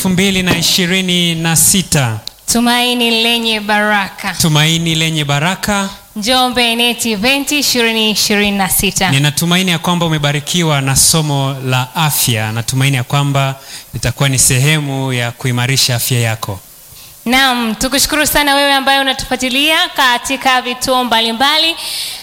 2026. Tumaini lenye baraka. Tumaini lenye baraka. Njombe NET Event 2026. Ninatumaini ya kwamba umebarikiwa na somo la afya. Natumaini ya kwamba litakuwa ni sehemu ya kuimarisha afya yako. Naam, tukushukuru sana wewe ambaye unatufuatilia katika vituo mbalimbali.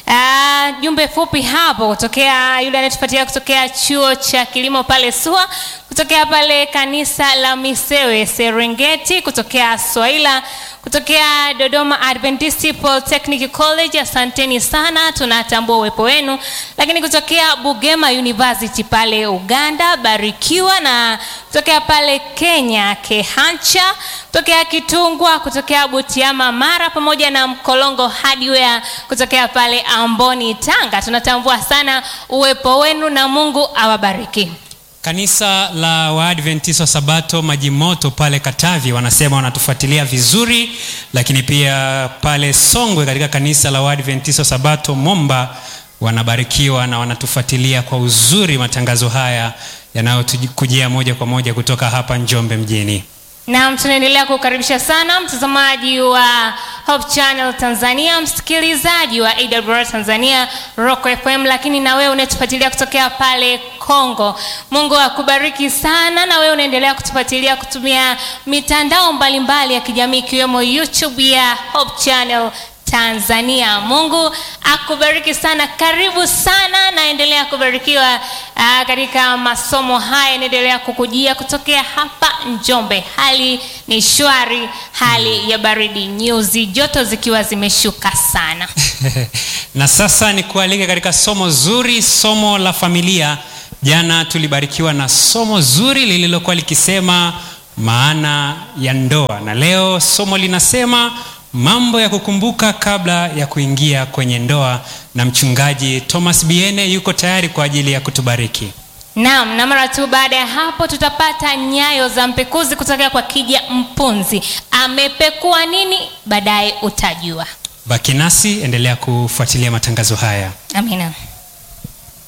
Jumbe fupi hapo kutokea yule anayetufuatilia kutokea chuo cha kilimo pale SUA, kutokea pale kanisa la Misewe Serengeti, kutokea Swaila, kutokea Dodoma Adventist Polytechnic College, asanteni sana, tunatambua uwepo wenu. Lakini kutokea Bugema University pale Uganda, barikiwa. Na kutokea pale Kenya Kehancha, kutokea Kitungwa, kutokea Butiama Mara, pamoja na Mkolongo Hardware kutokea pale Amboni Tanga, tunatambua sana uwepo wenu na Mungu awabariki. Kanisa la Waadventista Sabato Majimoto pale Katavi wanasema wanatufuatilia vizuri, lakini pia pale Songwe katika kanisa la Waadventista Sabato Momba wanabarikiwa na wanatufuatilia kwa uzuri matangazo haya yanayokujia moja kwa moja kutoka hapa Njombe mjini. Naam, tunaendelea kukaribisha sana mtazamaji wa Hope Channel Tanzania, msikilizaji wa AWR Tanzania Rock FM, lakini na wewe unayetufuatilia kutokea pale Kongo. Mungu akubariki sana, na wewe unaendelea kutufuatilia kutumia mitandao mbalimbali ya kijamii ikiwemo YouTube ya Hope Channel Tanzania. Mungu akubariki sana, karibu sana, naendelea kubarikiwa katika masomo haya, naendelea kukujia kutokea hapa Njombe. Hali ni shwari, hali ya baridi, nyuzi joto zikiwa zimeshuka sana. Na sasa ni kualike katika somo zuri, somo la familia. Jana tulibarikiwa na somo zuri lililokuwa likisema maana ya ndoa, na leo somo linasema mambo ya kukumbuka kabla ya kuingia kwenye ndoa, na mchungaji Thomas Biene yuko tayari kwa ajili ya kutubariki. Naam, na mara tu baada ya hapo tutapata nyayo za mpekuzi kutoka kwa Kija Mpunzi. Amepekua nini? Baadaye utajua. Baki nasi, endelea kufuatilia matangazo haya. Amina.